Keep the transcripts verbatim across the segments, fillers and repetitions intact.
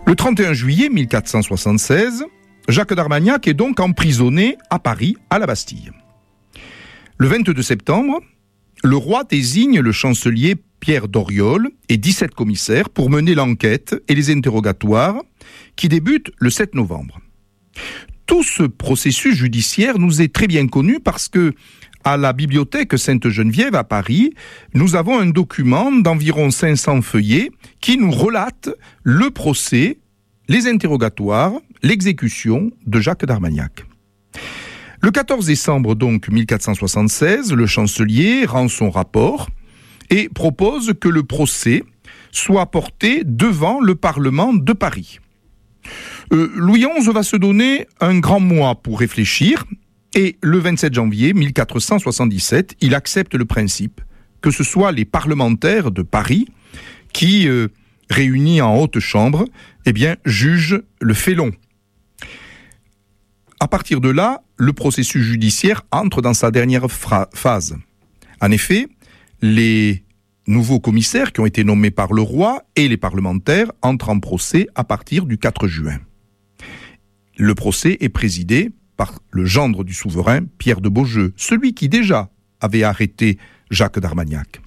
Le trente et un juillet mille quatre cent soixante-seize, Jacques d'Armagnac est donc emprisonné à Paris, à la Bastille. Le vingt-deux septembre, le roi désigne le chancelier Pierre Doriol et dix-sept commissaires pour mener l'enquête et les interrogatoires qui débutent le sept novembre. Tout ce processus judiciaire nous est très bien connu parce que, à la bibliothèque Sainte-Geneviève à Paris, nous avons un document d'environ cinq cents feuillets qui nous relate le procès, les interrogatoires, l'exécution de Jacques d'Armagnac. Le quatorze décembre donc mille quatre cent soixante-seize, le chancelier rend son rapport et propose que le procès soit porté devant le Parlement de Paris. Euh, Louis onze va se donner un grand mois pour réfléchir et le vingt-sept janvier mille quatre cent soixante-dix-sept, il accepte le principe que ce soit les parlementaires de Paris qui, euh, réunis en haute chambre, eh bien, jugent le félon. À partir de là, le processus judiciaire entre dans sa dernière fra- phase. En effet, les nouveaux commissaires qui ont été nommés par le roi et les parlementaires entrent en procès à partir du quatre juin. Le procès est présidé par le gendre du souverain, Pierre de Beaujeu, celui qui déjà avait arrêté Jacques d'Armagnac.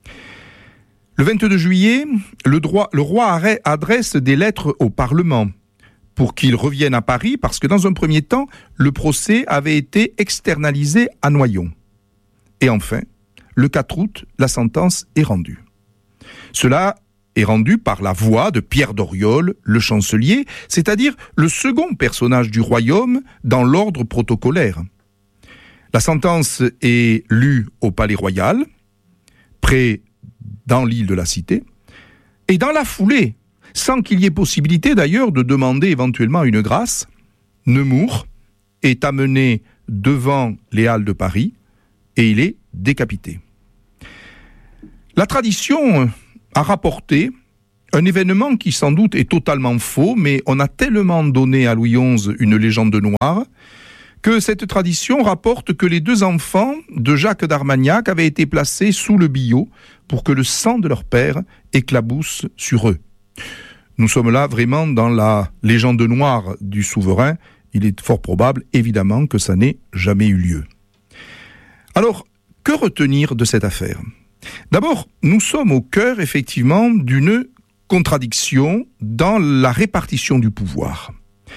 Le vingt-deux juillet, le, droit, le roi adresse des lettres au Parlement pour qu'il revienne à Paris, parce que dans un premier temps, le procès avait été externalisé à Noyon. Et enfin, le quatre août, la sentence est rendue. Cela est rendu par la voix de Pierre Doriol, le chancelier, c'est-à-dire le second personnage du royaume dans l'ordre protocolaire. La sentence est lue au Palais Royal, près dans l'île de la Cité, et dans la foulée, sans qu'il y ait possibilité d'ailleurs de demander éventuellement une grâce, Nemours est amené devant les Halles de Paris et il est décapité. La tradition a rapporté un événement qui sans doute est totalement faux, mais on a tellement donné à Louis onze une légende noire que cette tradition rapporte que les deux enfants de Jacques d'Armagnac avaient été placés sous le billot pour que le sang de leur père éclabousse sur eux. Nous sommes là vraiment dans la légende noire du souverain. Il est fort probable, évidemment, que ça n'ait jamais eu lieu. Alors, que retenir de cette affaire ? D'abord, nous sommes au cœur, effectivement, d'une contradiction dans la répartition du pouvoir.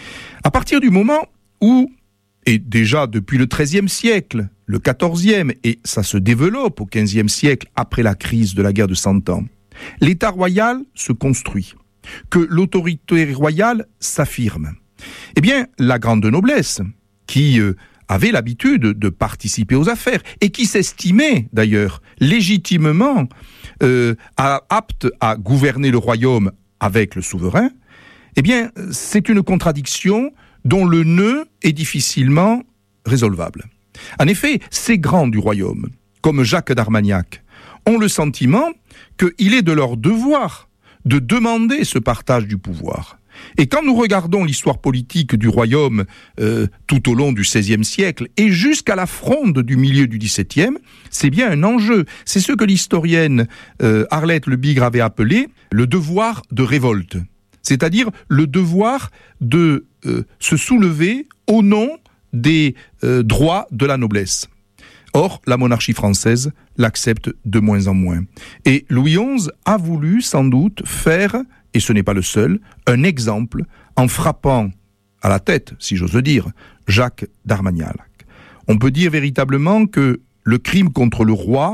À partir du moment où, et déjà depuis le treizième siècle, le quatorzième, et ça se développe au quinzième siècle après la crise de la guerre de Cent Ans, l'État royal se construit, que l'autorité royale s'affirme. Eh bien, la grande noblesse, qui euh, avait l'habitude de participer aux affaires, et qui s'estimait d'ailleurs légitimement euh, à, apte à gouverner le royaume avec le souverain, eh bien, c'est une contradiction dont le nœud est difficilement résolvable. En effet, ces grands du royaume, comme Jacques d'Armagnac, ont le sentiment qu'il est de leur devoir de demander ce partage du pouvoir. Et quand nous regardons l'histoire politique du royaume euh, tout au long du seizième siècle et jusqu'à la fronde du milieu du dix-septième, c'est bien un enjeu. C'est ce que l'historienne euh, Arlette Le Bigre avait appelé le devoir de révolte, c'est-à-dire le devoir de euh, se soulever au nom des euh, droits de la noblesse. Or, la monarchie française l'accepte de moins en moins. Et Louis onze a voulu sans doute faire, et ce n'est pas le seul, un exemple en frappant à la tête, si j'ose dire, Jacques d'Armagnac. On peut dire véritablement que le crime contre le roi,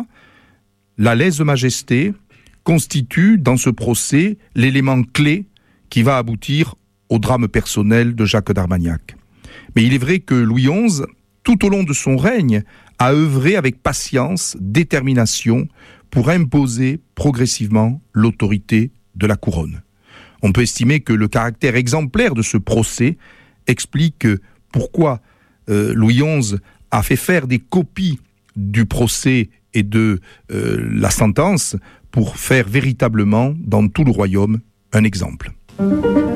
la lèse-majesté, constitue dans ce procès l'élément clé qui va aboutir au drame personnel de Jacques d'Armagnac. Mais il est vrai que Louis onze, tout au long de son règne, a œuvré avec patience, détermination, pour imposer progressivement l'autorité de la couronne. On peut estimer que le caractère exemplaire de ce procès explique pourquoi euh, Louis onze a fait faire des copies du procès et de euh, la sentence pour faire véritablement, dans tout le royaume, un exemple.